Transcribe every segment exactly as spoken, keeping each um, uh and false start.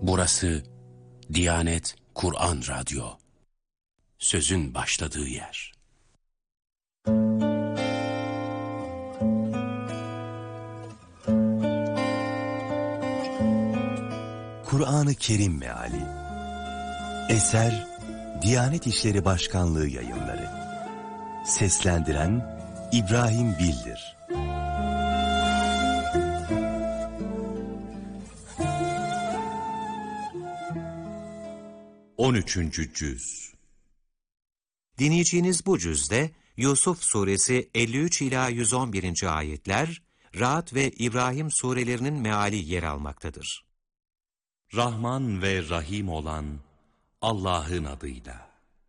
Burası Diyanet Kur'an Radyo. Sözün başladığı yer. Kur'an-ı Kerim Meali. Eser Diyanet İşleri Başkanlığı Yayınları. Seslendiren İbrahim Bildir. on üçüncü Cüz. Dinleyeceğiniz bu cüzde Yusuf Suresi elli üç ila yüz on birinci ayetler, Ra'd ve İbrahim surelerinin meali yer almaktadır. Rahman ve Rahim olan Allah'ın adıyla.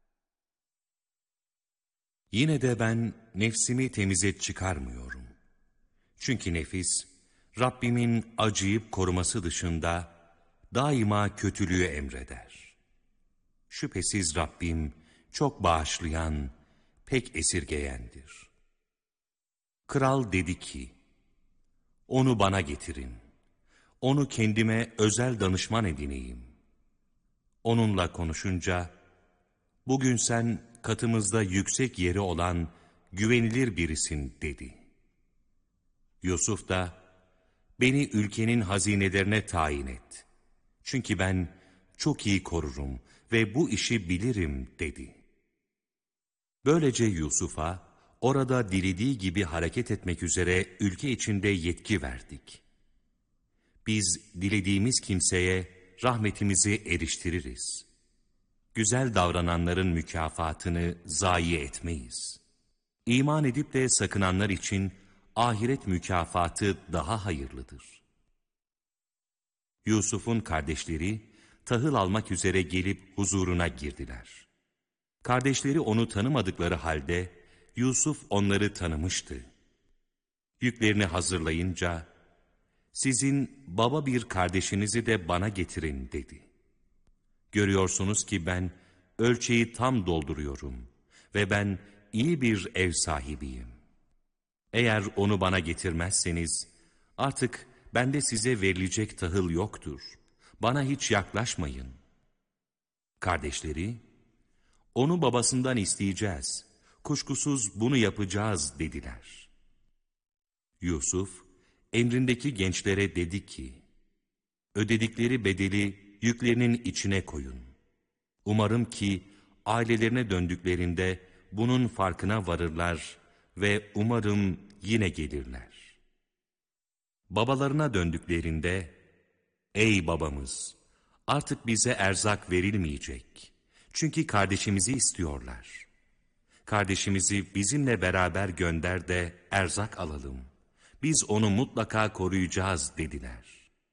Yine de ben nefsimi temize çıkarmıyorum. Çünkü nefis, Rabbimin acıyıp koruması dışında daima kötülüğü emreder. Şüphesiz Rabbim çok bağışlayan, pek esirgeyendir. Kral dedi ki, onu bana getirin, onu kendime özel danışman edineyim. Onunla konuşunca, bugün sen katımızda yüksek yeri olan güvenilir birisin dedi. Yusuf da, beni ülkenin hazinelerine tayin et. Çünkü ben çok iyi korurum ve bu işi bilirim dedi. Böylece Yusuf'a orada dilediği gibi hareket etmek üzere ülke içinde yetki verdik. Biz dilediğimiz kimseye rahmetimizi eriştiririz. Güzel davrananların mükafatını zayi etmeyiz. İman edip de sakınanlar için ahiret mükafatı daha hayırlıdır. Yusuf'un kardeşleri tahıl almak üzere gelip huzuruna girdiler. Kardeşleri onu tanımadıkları halde Yusuf onları tanımıştı. Yüklerini hazırlayınca, sizin baba bir kardeşinizi de bana getirin dedi. Görüyorsunuz ki ben ölçeği tam dolduruyorum ve ben iyi bir ev sahibiyim. Eğer onu bana getirmezseniz artık bende size verilecek tahıl yoktur. Bana hiç yaklaşmayın. Kardeşleri, onu babasından isteyeceğiz, kuşkusuz bunu yapacağız dediler. Yusuf, emrindeki gençlere dedi ki, ödedikleri bedeli yüklerinin içine koyun. Umarım ki ailelerine döndüklerinde bunun farkına varırlar ve umarım yine gelirler. Babalarına döndüklerinde, ey babamız, artık bize erzak verilmeyecek. Çünkü kardeşimizi istiyorlar. Kardeşimizi bizimle beraber gönder de erzak alalım. Biz onu mutlaka koruyacağız dediler.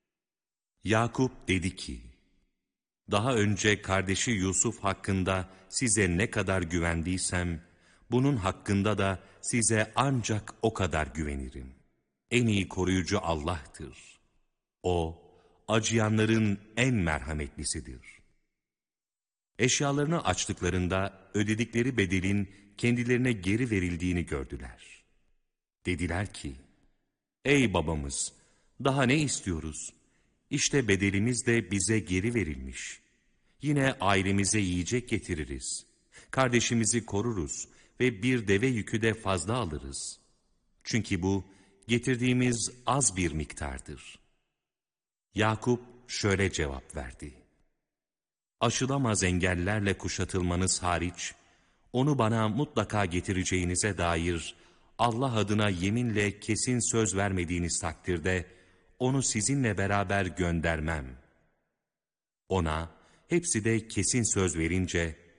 Yakup dedi ki, daha önce kardeşi Yusuf hakkında size ne kadar güvendiysem, bunun hakkında da size ancak o kadar güvenirim. En iyi koruyucu Allah'tır. O, acıyanların en merhametlisidir. Eşyalarını açtıklarında ödedikleri bedelin kendilerine geri verildiğini gördüler. Dediler ki, ey babamız, daha ne istiyoruz? İşte bedelimiz de bize geri verilmiş. Yine ailemize yiyecek getiririz. Kardeşimizi koruruz ve bir deve yükü de fazla alırız. Çünkü bu getirdiğimiz az bir miktardır. Yakup şöyle cevap verdi. Aşılamaz engellerle kuşatılmanız hariç, onu bana mutlaka getireceğinize dair Allah adına yeminle kesin söz vermediğiniz takdirde, onu sizinle beraber göndermem. Ona hepsi de kesin söz verince,